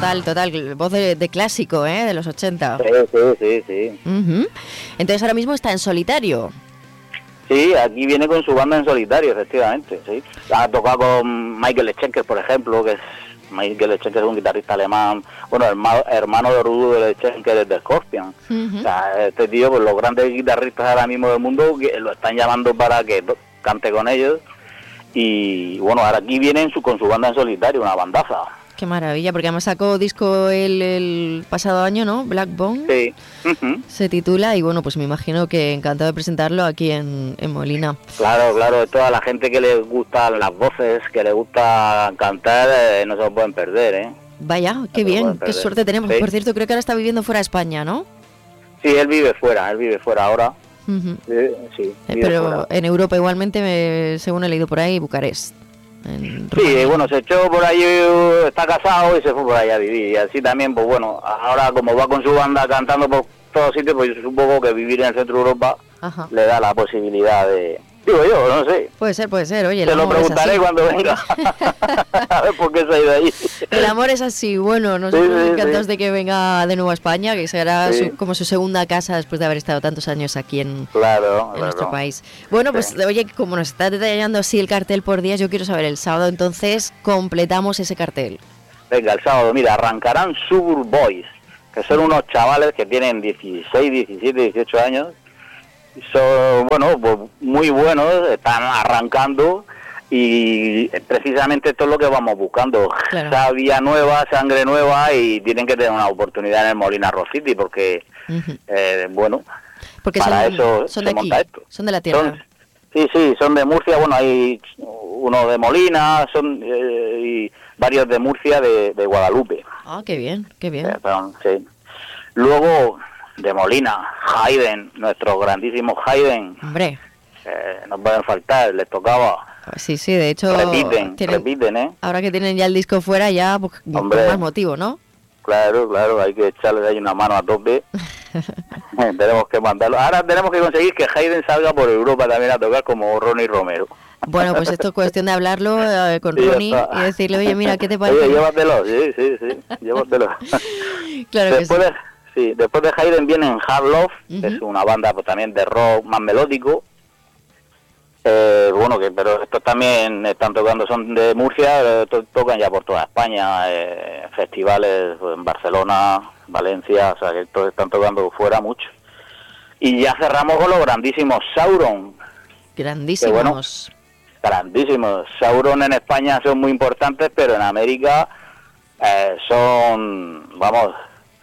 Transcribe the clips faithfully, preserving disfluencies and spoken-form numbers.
total, total, voz de, de clásico, ¿eh? De los ochenta. Sí, sí, sí, sí. Uh-huh. Entonces ahora mismo está en solitario. Sí, aquí viene con su banda en solitario, efectivamente, sí. Ha tocado con Michael Schenker, por ejemplo, que es Michael Schenker es un guitarrista alemán, bueno, hermano, hermano de Rudo de Schenker, de Scorpion. Uh-huh. O sea, este tío, pues los grandes guitarristas ahora mismo del mundo que lo están llamando para que to- cante con ellos. Y bueno, ahora aquí viene su, con su banda en solitario, una bandaza. Qué maravilla, porque además sacó disco el, el pasado año, ¿no? Black Bone. Sí. Uh-huh. Se titula y bueno, pues me imagino que encantado de presentarlo aquí en, en Molina. Claro, claro, toda la gente que le gustan las voces, que le gusta cantar, eh, no se lo pueden perder, ¿eh? Vaya, qué no bien, qué suerte tenemos. Sí. Por cierto, creo que ahora está viviendo fuera de España, ¿no? Sí, él vive fuera, él vive fuera ahora. Uh-huh. Sí, sí, eh, pero fuera. En Europa igualmente, me, según he leído por ahí, Bucarest. Sí, bueno, se echó por ahí, está casado y se fue por allá a vivir. Y así también, pues bueno, ahora como va con su banda cantando por todos sitios, pues yo supongo que vivir en el centro de Europa Ajá. le da la posibilidad de... Digo yo, no sé. Puede ser, puede ser, oye. Te lo preguntaré cuando venga. A ver por qué se ha ido ahí. El amor es así, bueno, nosotros sí, sí, encantados sí. de que venga de nuevo a España, que será sí. su, como su segunda casa después de haber estado tantos años aquí en, claro, en claro. nuestro país. Bueno, pues sí. oye, como nos está detallando así el cartel por días, yo quiero saber el sábado, entonces completamos ese cartel. Venga, el sábado, mira, arrancarán Suburb Boys, que son unos chavales que tienen dieciséis, diecisiete, dieciocho años. Son, bueno, pues muy buenos, están arrancando y precisamente esto es lo que vamos buscando. Claro. Savia nueva, sangre nueva y tienen que tener una oportunidad en el Molina Rock City porque, uh-huh. eh, bueno, porque para son, eso son se de aquí, monta esto. Son de la tierra. Son, sí, sí, son de Murcia, bueno, hay uno de Molina son eh, y varios de Murcia, de, de Guadalupe. Ah, qué bien, qué bien. Eh, perdón, sí. Luego... de Molina, Haydn, nuestro grandísimo Haydn. Hombre. Eh, no pueden faltar, les tocaba. Sí, sí, de hecho... Repiten, tienen, repiten, ¿eh? Ahora que tienen ya el disco fuera, ya pues, Hombre, con más motivo, ¿no? Claro, claro, hay que echarles ahí una mano a tope. Tenemos que mandarlo. Ahora tenemos que conseguir que Haydn salga por Europa también a tocar como Ronnie Romero. Bueno, pues esto es cuestión de hablarlo eh, con sí, Ronnie y decirle, oye, mira, ¿qué te parece? Oye, llévatelo, sí, sí, sí, llévatelo. Claro Después que sí. De, sí, después de Haydn vienen Hard Love, uh-huh. que es una banda pues, también de rock más melódico. Eh, bueno, que pero estos también están tocando, son de Murcia, to- tocan ya por toda España, eh, festivales pues, en Barcelona, Valencia, o sea que estos están tocando fuera mucho. Y ya cerramos con los grandísimos Sauron. Grandísimos. Bueno, grandísimos. Sauron en España son muy importantes, pero en América eh, son, vamos,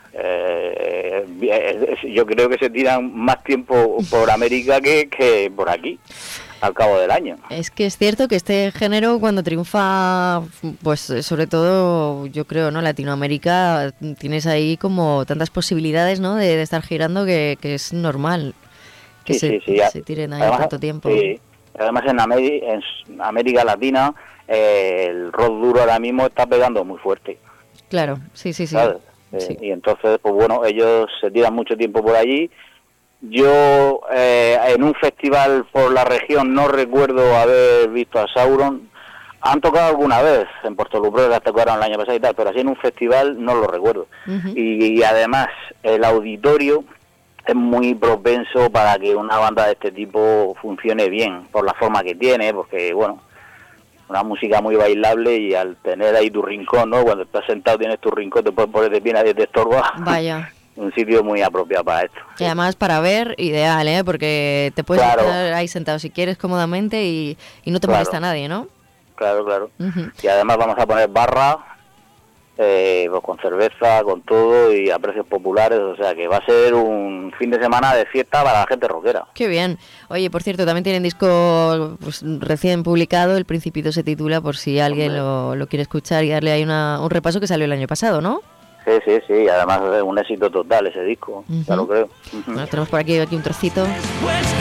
eh, eh, yo creo que se tiran más tiempo por América que, que por aquí. Al cabo del año. Es que es cierto que este género cuando triunfa, pues sobre todo yo creo, ¿no? Latinoamérica, tienes ahí como tantas posibilidades, ¿no? De, de estar girando que, que es normal que sí, se, sí, sí. se tiren ahí además, tanto tiempo. Sí. Además en, Ameri- en América Latina eh, el rock duro ahora mismo está pegando muy fuerte. Claro, sí, sí, sí. ¿Sabes? Eh, sí. Y entonces, pues bueno, ellos se tiran mucho tiempo por allí. Yo eh, en un festival por la región no recuerdo haber visto a Sauron. Han tocado alguna vez en Puerto Lumbreras, tocaron el año pasado y tal, pero así en un festival no lo recuerdo. Uh-huh. y, y además el auditorio es muy propenso para que una banda de este tipo funcione bien, por la forma que tiene, porque bueno, una música muy bailable y al tener ahí tu rincón, ¿no? Cuando estás sentado tienes tu rincón, te puedes poner de pie, nadie te estorba. Vaya. Un sitio muy apropiado para esto. Y además para ver, ideal, ¿eh? Porque te puedes claro. estar ahí sentado si quieres cómodamente y, y no te claro. molesta a nadie, ¿no? Claro, claro. Uh-huh. Y además vamos a poner barra, eh, pues con cerveza, con todo y a precios populares, o sea que va a ser un fin de semana de fiesta para la gente rockera. Qué bien. Oye, por cierto, también tienen disco pues, recién publicado, El Principito se titula, por si alguien lo, lo quiere escuchar y darle ahí una, un repaso que salió el año pasado, ¿no? Sí, sí, sí, además es un éxito total ese disco, uh-huh. ya lo creo. Uh-huh. Bueno, tenemos por aquí, aquí un trocito.